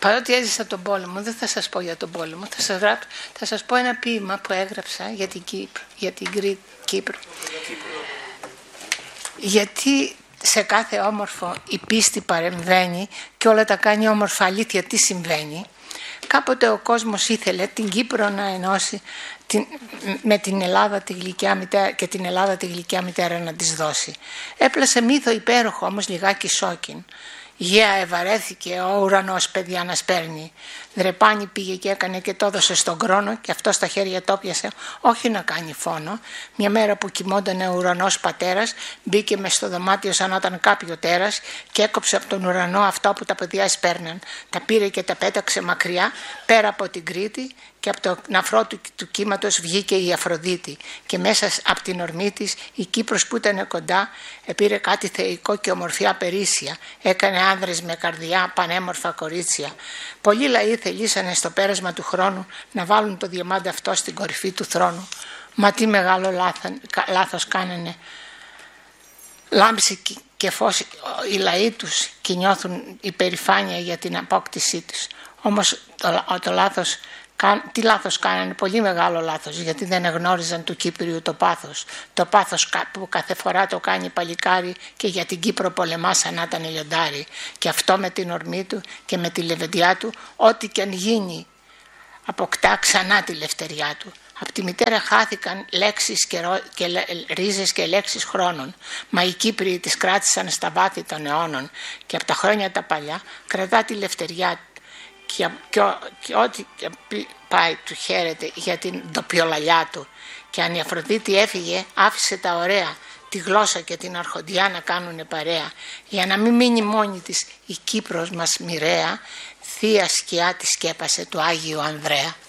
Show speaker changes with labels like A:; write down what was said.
A: παρότι έζησα τον πόλεμο, δεν θα σας πω για τον πόλεμο, θα σας πω ένα ποίημα που έγραψα για την Κύπρο. Γιατί σε κάθε όμορφο η πίστη παρεμβαίνει και όλα τα κάνει όμορφα. Αλήθεια, τι συμβαίνει? Κάποτε ο κόσμος ήθελε την Κύπρο να ενώσει με την Ελλάδα τη γλυκιά μητέρα και την Ελλάδα τη γλυκιά μητέρα να της δώσει. Έπλασε μύθο υπέροχο, όμως λιγάκι σόκιν. Γεια ευαρέθηκε ο ουρανός παιδιά να σπέρνει. Δρεπάνη πήγε και έκανε και το έδωσε στον κρόνο και αυτό στα χέρια το πιασε, όχι να κάνει φόνο. Μια μέρα που κοιμόντανε ο ουρανός πατέρας, μπήκε μες στο δωμάτιο σαν να ήταν κάποιο τέρας και έκοψε από τον ουρανό αυτό που τα παιδιά σπέρναν. Τα πήρε και τα πέταξε μακριά πέρα από την Κρήτη και από το ναυρό του κύματος βγήκε η Αφροδίτη και μέσα από την ορμή της η Κύπρος που ήταν κοντά επήρε κάτι θεϊκό και ομορφιά περίσσια, έκανε άνδρες με καρδιά πανέμορφα κορίτσια. Πολλοί λαοί θελήσανε στο πέρασμα του χρόνου να βάλουν το διαμάντι αυτό στην κορυφή του θρόνου. Μα τι μεγάλο λάθος κάνανε. Λάμψη και φως οι λαοί τους και νιώθουν υπερηφάνεια για την απόκτησή τους. Όμως τι λάθος κάνανε? Πολύ μεγάλο λάθος, γιατί δεν εγνώριζαν του Κύπριου το πάθος. Το πάθος που κάθε φορά το κάνει παλικάρι και για την Κύπρο πολεμά σαν να ήταν λιοντάρι. Και αυτό με την ορμή του και με τη λεβεντιά του, ό,τι και αν γίνει, αποκτά ξανά τη λευτεριά του. Από τη μητέρα χάθηκαν λέξεις και ρίζες και λέξεις χρόνων, μα οι Κύπριοι τις κράτησαν στα βάθη των αιώνων και από τα χρόνια τα παλιά κρατά τη λευτεριά και ό,τι πάει του χαίρεται για την ντοπιολαλιά του. Και αν η Αφροδίτη έφυγε, άφησε τα ωραία, τη γλώσσα και την αρχοντιά να κάνουνε παρέα, για να μην μείνει μόνη της η Κύπρος μας μοιραία, θεία σκιά τη σκέπασε του Άγιου Ανδρέα.